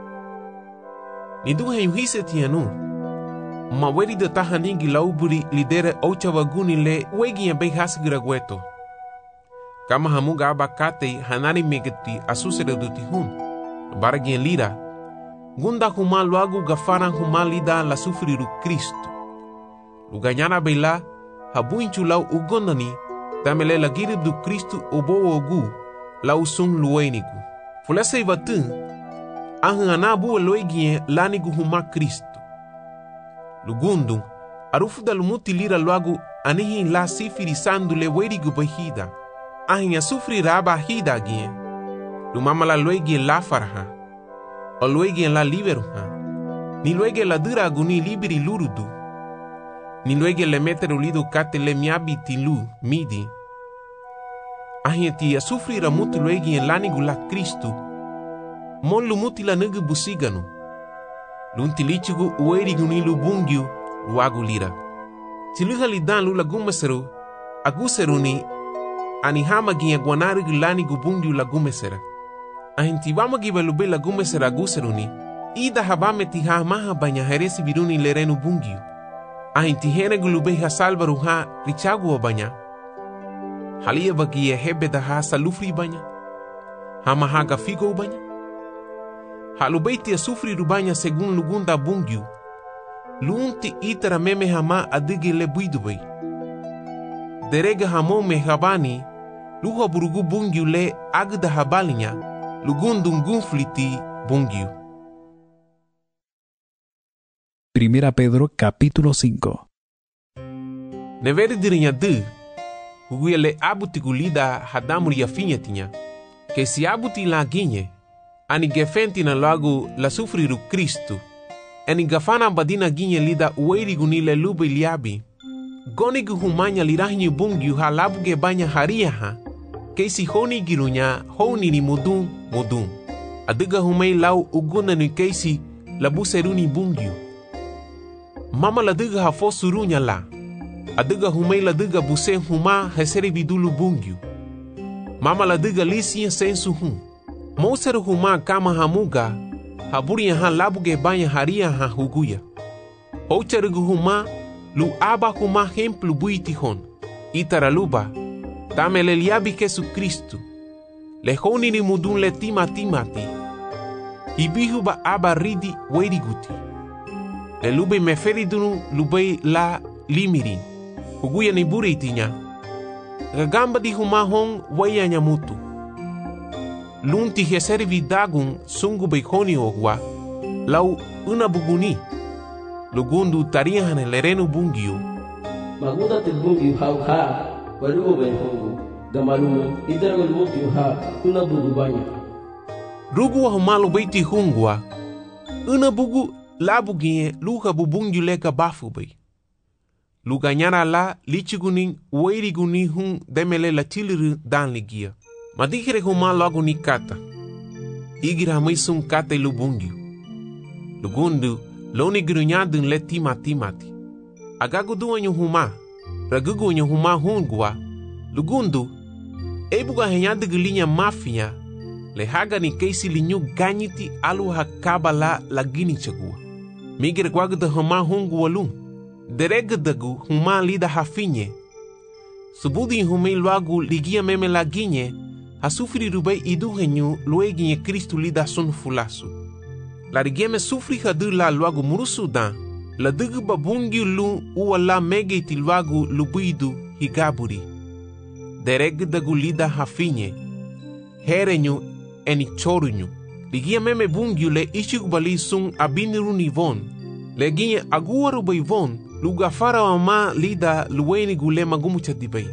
[SPEAKER 8] Ni du hen hise tianu. Ma weri de tahaningi lauburi lidere ochawa guni le uegi bei hasgira gueto. Kama hamuga abakate hanari megeti asusere duti hun. Baragien lira. Gunda huma luagu gafaran huma lida la sufriru Cristo. Luganyana beila habuinchu lau ugondani tamele la girib du Cristo obo ogu lau sung luenigu. Fulese ivatun ahanabu loegien lanigu huma Cristo. Lugundung arufu da lumuti lira luagu anihi la sifiri sandu le werigu bahida. Ahin sufri raba hida gien. Lumama la loegien la farha. O loegien la liberuha. Ni loegien la dura guni liberi lurudu. Ni loegien le meteru lidu kate le miabi tilu midi. Ahin ti sufri ramutu loegien lanigu la Cristo. Mon lumuti la nugu busiganu. Lunti lichigu ueri guni lu bungiu luagu lira. Tiluha lidan lula gumeseru aguseruni ani hama ginha guanari gulani gubungiu la gumesera. Ahinti vama giba lube la gumesera aguseruni. Ida habame ti ha maha banya heresi viruni lerenu bungiu. Ahinti hene gulube ha salvaru ha richagu banya. Halia bagia hebe da ha salufri banya. Hama ha gafigo banya. Halubeiti a sufri rubanya segun lugunda bungiu. Lunti itara meme hama adige le buidubei. Derega hamo me habani. Luha burugu bungiu le agda habalinya. Lugundum gunfliti bungiu.
[SPEAKER 3] Primera Pedro capítulo cinco.
[SPEAKER 8] Neveri dirinya de. Huguia le abuti gulida hadamuri ya finha tinha. Que se abuti la guinhe. Ani gefenti na lagu la sufriru Cristo. Ani gafana badina ginye lida ueri gunile lube liabi. Goni guhumanya lirahinyu bungiu ha labuge banya haria ha. Keisi honi girunya honi ni mudun mudun. Adiga humei lau uguna ni keisi labu seruni bungiu. Mama la diga ha fosurunya la. Adiga humei la diga buse huma heseri bidulu bungiu. Mama la diga lisiya sensu hum. Moseru huma kama hamuga, haburiya ha labuge banya haria ha huguya. Hocherugu huma, lu aba huma hemplu buiti hon. Itaraluba, tamele liabi Jesu Cristo. Le honi ni mudun le tima timati. Hibihuba aba ridi weriguti. Le lube meferidunu lube la limirin. Huguya ni buritinya. Gagamba di huma hon waya nyamutu. Lunti heseri vidagun sungu beikoni ogwa, lau una buguni. Lugundu tarihan lerenu bungiu.
[SPEAKER 10] Magunda te bungiu hau ha, walugo benhongu, gamalumu, idragol mutiu ha, una bugu banya.
[SPEAKER 8] Rugu humalu beiti hungwa, una bugu labugie luha bubungiu leka bafu bei. Luganyara la lichiguning weiriguni hun demele la chiliru dan ligia. Madikere huma logo ni kata. Igira maisung kata lubungiu. Lugundu, loni grunyadun le tima timati. Agagu duanyu huma, ragugu nyu huma hungwa. Lugundu, ebuga henyadu gulinya mafia, le haga ni keisi linyu ganyiti alu hakaba la lagini chagua. Migere guagda huma hungwa lung. Deregdagu huma lida hafinye. Subudi humei luagu ligia meme laginye. Hasufri rubai idu henyu lueginye Cristo lida sun fulasu. La rigeme sufri hadu la luagu murusu dan. La dugu babungi lu uwa la megeti luagu lubuidu higaburi. Dereg dagu lida hafinye. Herenyu eni chorunyu. Ligia meme bungi le ishigubali sun abiniru nivon. Leginye agua rubai von. Lugafara wa ma lida luweni gule magumu chadibai.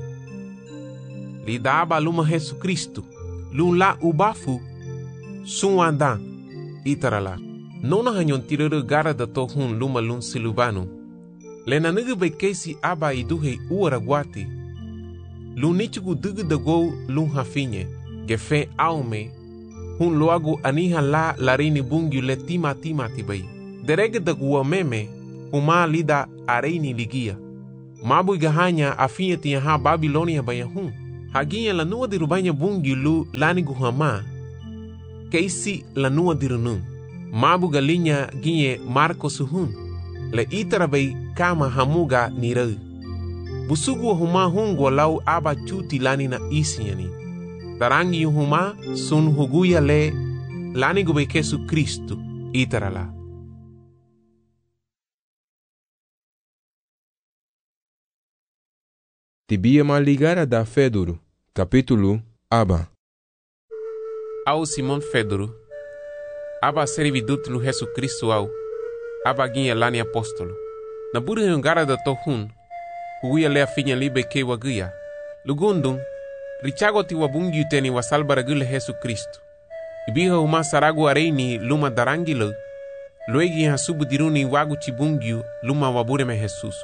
[SPEAKER 8] Lida aba luma Jesu Cristo, lula ubafu, suandan, itarala. Nona hanyon tiruru gara da tohun luma lun silubanu. Lena nugu bekesi aba iduhe uaraguati. Lunichugu dugu dago lun hafinye, gefe aume, hun loagu aniha la larini bungyu le tima tima tibai. Derege da gua meme huma lida areini ligia. Mabu igahanya afinha tinha ha Babilonia baya hun. Haginha lanua dirubanya bungyu lu lani guhama. Keisi lanua dirunun. Mabu galinha ginye Marco suhun. Le itara bai kama hamuga nirau. Busugu huma hungwa lau aba cuti lani na isiani. Tarangi huma sun huguya le lani gube Yesu Kristu itara la.
[SPEAKER 7] Tibia maligara da Fedoro, capítulo Aba.
[SPEAKER 8] Ao Simon Fedoro, aba servidut lu Yesu Kristu au, aba ginha lani apóstolo. Na buri hungara da tohun, huguya le afinha libe ke waguya. Lugundung, richago ti wabungi uteni wasalbara gule Yesu Kristu. Ibiha huma saragu areini luma darangilo, luegi ha subu diruni wagu chibungiu luma wabure me Jesusu.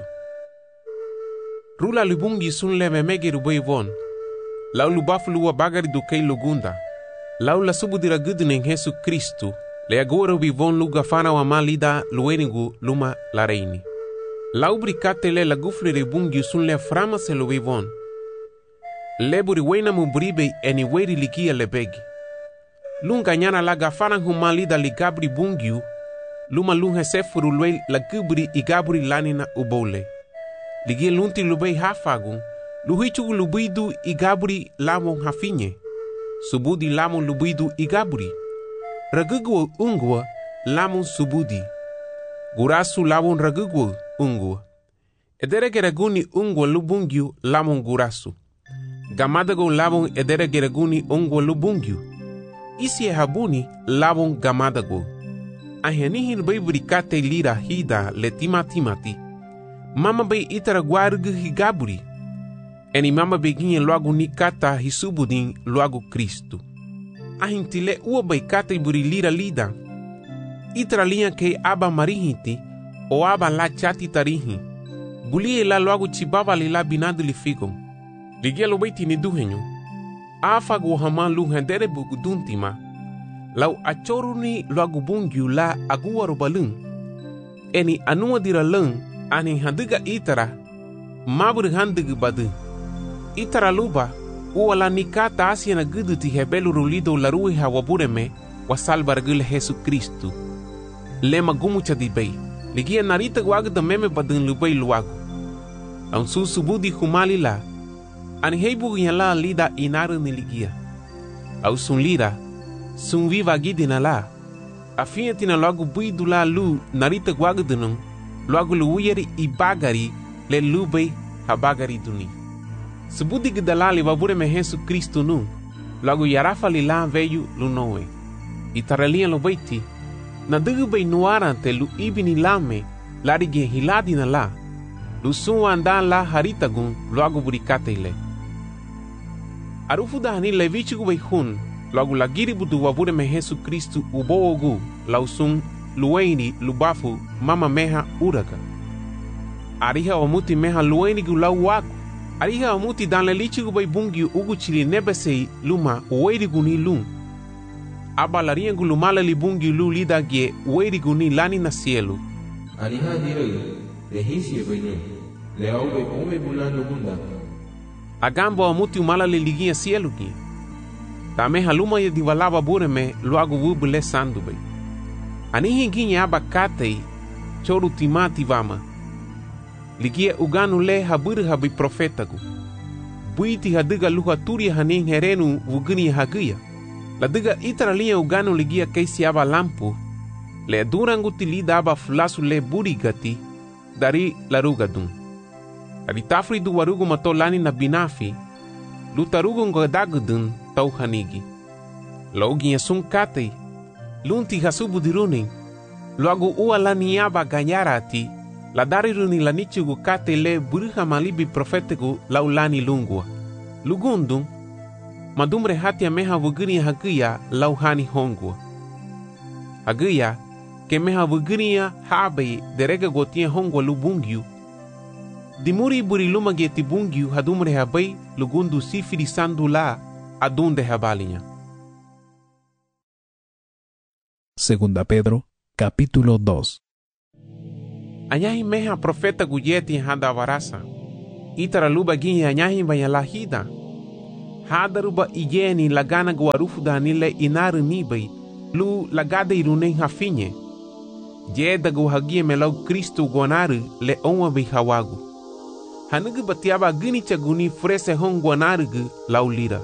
[SPEAKER 8] Rula lubungi sun le memege rubei von, lau lubafu luwa bagari do kei lugunda, lau la subu dira gudunen Yesu Kristu, le agora ubi von luga fana wa malida luenigu luma la reini. Lau bricate le la gufle ribungi sun le frama se lubi von, le buri wena mubribe eni weri likia le begi. Lunga nyana la gafana humalida li gabri bungiu, luma lunga sefuru lue la gubri i gabri lanina ubole. Ligia lunti lubei hafagun, luhichu lubidu i gabri lamon hafinye. Subudi lamon lubidu i gabri. Ragugwa ungwa lamon subudi. Gurasu lamon ragugwa ungwa. Edere geraguni ungwa lubungiu lamon gurasu. Gamadago lamon edere geraguni ungwa lubungiu. Isi e habuni lamon gamadago. Ahenihin bei bricate lira hida le timatimati. Mama bei itara guargu higaburi. Eni mama beginha logo ni kata hisubudin logo Cristo. Ahintile ua bei kata iburi lira lida. Itara linha ke aba marihiti o aba la chati tarihi. Bulie la logo chibaba li la binadu li figon. Ligia lo beiti ni duhenyo. Afa go hama lu hendere buguduntima. Lau achoruni logo bungiu la agua robalun. Eni anua dira lung. Ani handiga itara mabur handiga badu itara luba uala nikata asiana gudu ti hebelu rulido larui hawabureme wasalbar gule Yesu Kristu lema gumucha di bei ligia narita wagda meme badun lubai luagu an su subudi humali la ani heibu yala lida inaru ni ligia au sun lida sun viva gidina la afia tina logo buidu la lu narita wagda nung logo luuyeri i bagari le lubei ha bagari duni. Subudi gidalali wabure me Yesu Kristu nu, logo yarafa li la veyu lunoe. Itaralia lo beiti, na dugu bei nuarante lu ibini lame, larige hiladi na la, lu sunwa andan la haritagun logo burikate ile. Arufu dahani levichigu bei hun, logo lagiri budu wabure me Yesu Kristu uboogu, lausun lueni lubafu mama meha uraga. Ariha omuti meha lueni gu lau wagu. Ariha omuti dan lelichi gu bai bungi ugu chili nebesei luma uweri gu ni lung. Aba laria gu lumala li bungi lu lida gie uweri gu ni lani na cielo.
[SPEAKER 7] Ariha direi, lehisi e bainu, leau bai ome bulano bunda.
[SPEAKER 8] Agambo omuti umala li ligia cielo gie. Ta meha luma ye divalava bureme luagu wubu le sandu bai. Anihi ginha abacatei, choro timati vama. Ligia uganu le habur habi profetagu. Buiti hadiga luha turi hanin herenu vugini hagia. La diga itara linha uganu ligia keisi aba lampu. Le durangu tilida aba fulasu le burigati. Dari larugadun. Ari tafri du warugu matolani na binafi. Lutarugu ngodagudun tau hanigi. Loginha sun katei. Lunti hasubu dirunin, logo ua la niaba ganyarati, la dariruni la nichugu kate le buruha malibi profetegu laulani lungua. Lugundung, madumre hatia meha vugini hagia lauhani hongua. Hagia, ke meha vuginia habe derega gotia hongwa lubungiu. Dimuri buri luma geti bungiu hadumre habai lugundu sifiri sandu la adunde habalinha.
[SPEAKER 3] Segunda Pedro, capítulo dos.
[SPEAKER 8] Anyahi meha profeta guyeti hada varasa. Itara luba gini anyahi banyalahida. Hadaruba igeni lagana guarufu danile inaru nibai. Lu lagada iruneng hafinye. Jeda guhagie melau Kristo guanaru le onwa bihawagu. Hanugu batiaba gini chaguni frese hong guanaru gu laulira.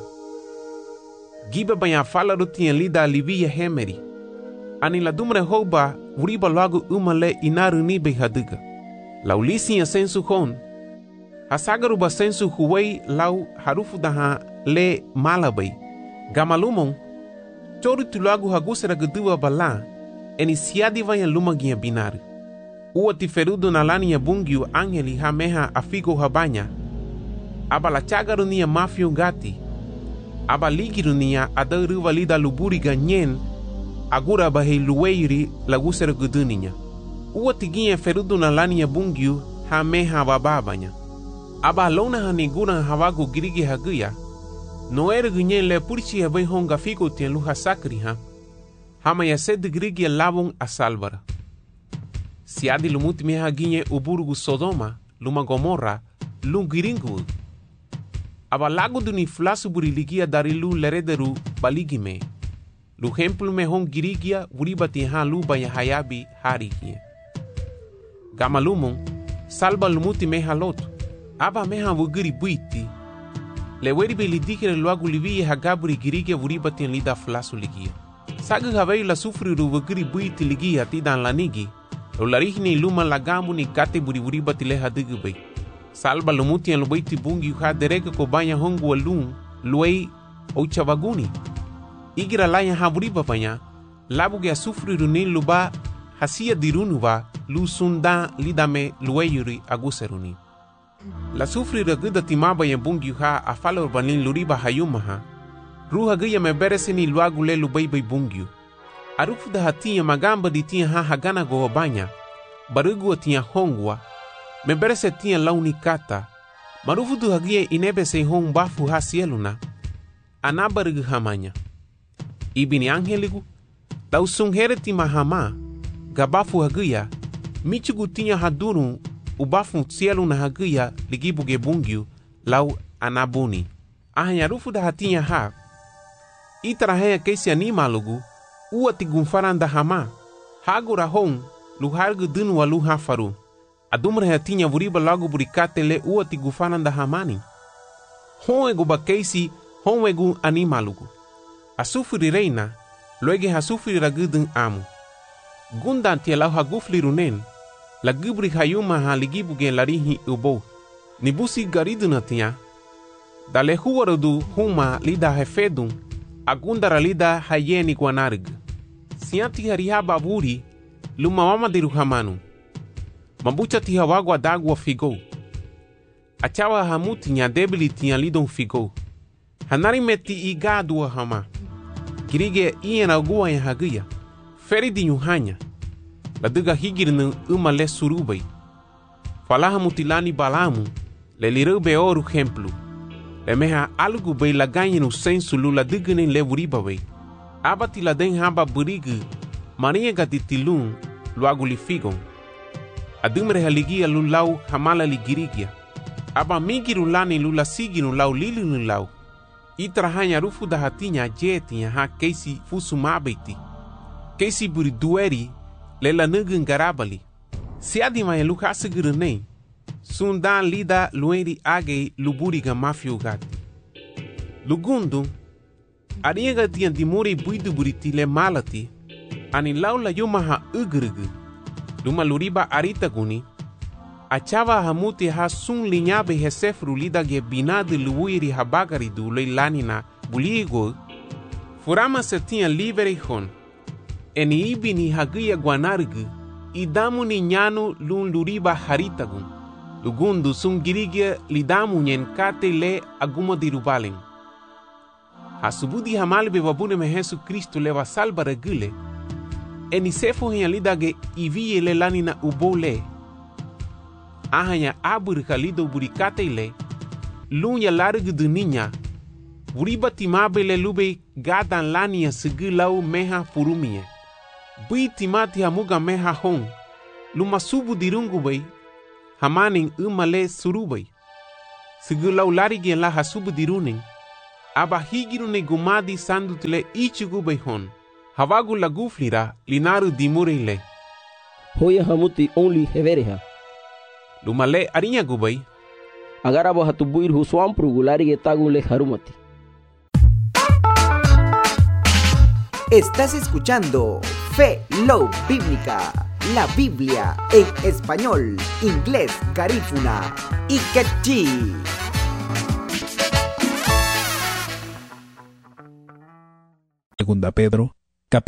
[SPEAKER 8] Giba banya fala rutian lida livia hemeri. Ani la dumre hoba uriba lagu umale inaru nibai haduga. Laulisi ya sensu hon. Hasagaruba sensu huwei lau harufu daha le malabai. Gamalumon. Chori tulagu hagusera gedua bala. Eni siadi vanya lumagia binaru. Ua tiferudu nalani ya bungiu angeli hameha afigo habanya. Aba la chagarunia mafio gati. Aba ligirunia adaruva lida luburi ganyen. Agura bahei luweiri lagusera geduninya. Ua tiginha ferudu nalani ya bungiu hameha bababanya. Aba lona hanigura hawagu girigi haguya. Noere gunyen le purchi habai honga figo tien luha sakri ha. Hama ya sed grigi labung a salvara. Siadi lumuti meha ginye uburugu Sodoma, luma Gomorra, lum giringu. Aba lago duni flasu buriligia dari lu lerederu baligime. Lu hemplu me hong girigia uribati ha lu banya hayabi harigie. Gama lumon, salba lumuti meha lotu. Aba meha wugiri buiti. Le weribe lidikere luagu livie hagaburi girigia uribati lida flasu ligia. Sagu havei la sufri ruvugiri buiti ligia tidan lanigi. Lo larihni luma lagamu ni kate buri uribati le hadigu bai. Salba lumuti en lubaiti bungi uha derega ko banya hongu walung luei ouchavaguni. Igira laya havuriba banya. Labuge a sufri runin luba hasia dirunuva lu sunda lidame lueyuri aguseruni. La sufri raguda timaba ya bungi uha afala urbanin luriba hayumaha. Ruha gaya me bereseni luagu le lubai bai bungiu. Arufu da hatia magamba di tia ha hagana go banya. Barugu tia hongwa. Me berese tia launi kata. Marufu du hagia inebe se hong bafu ha sieluna. Anabarugu hamanya. Ibini angeligu. Lau sunghere ti mahama. Gabafu hagia. Michugu tia haduru. Ubafu sieluna hagia ligibuge bungiu. Lau anabuni. Ahanya rufu da hatia ha. Itara hea keisi animalugu, ua tigunfaranda hama. Hagura hong, luhargu dunu wa luha faru. Adumra hea tinha vuriba lagu burikate le ua tigufaranda hamani. Honwegu ba keisi, honwegu animalugu. Asufuri reina, luege hasufuri ragudun amu. Gundan tia lau hagufli runen, la gubri hayuma ha ligibuge larihi ubo. Nibusi gariduna tia. Dale huwarudu huma lida hefedun. Agundara lida hayeni guanarg. Sianti hariha baburi, luma mama diru hamanu. Mabucha ti hawagwa dagwa figo. Achawa hamuti nya debili tia lidon figo. Hanari meti igadua hama. Girige iena agua ya hagia. Feri di nyuhanya. Laduga higirnu uma le surubai. Falaha mutilani balamu. Le lirube oru hemplu. Le meha algu bai laganyi no sensu lula digene le wuriba bai. Abati la den haba burigu, maria gatitilun, luagu li figon. Adumre haligia lulau hamala ligirigia. Aba migiru lani lula siginu lau lilinu lau. Itra hanya rufu da hatinya jetinya ha keisi fusu mabeti. Keisi buri dueri, lela nugun garabali. Siadi maya luka asigiru nei. Sundan lida lueri age luburiga mafio gati. Lugundu, ariega tian dimuri buidu buriti le malati, ani laula yuma ha ugrugu. Luma luriba arita guni, achava hamuti ha sun linyabe hesefru lida ge binadu luiri habagari du le lanina buligo, furama se tian livere hon, eni ibini hagia guanargu, idamu ni nyanu lun luriba haritagun. Lugundu sun girigia lidamu nyen kate le aguma dirubalen. Hasubudi hamalbe babune me Jesu Kristo leva salva regule. Eni sefo henya lidage ivie le lanina ubole. Ahanya aburika lido burikate le. Lunya largu duninya. Uriba timabe le lube gadan lania sigilau meha furumie. bui timati hamuga meha hong, luma subu dirungu bay, hamaning umale surubay. Segulau lari gen la hasubu diruning, aba higirune gumadi sandutile ichigu bay hon, hawagu laguflira linaru dimurile.
[SPEAKER 10] Hoya hamuti only hevereha.
[SPEAKER 8] Lumale arinya gubay,
[SPEAKER 10] agarabo hatubuir huswam prugulari getagule harumati.
[SPEAKER 11] Estás escuchando Fe Love Bíblica, la Biblia en español, inglés, garífuna y quechí.
[SPEAKER 3] Segunda Pedro,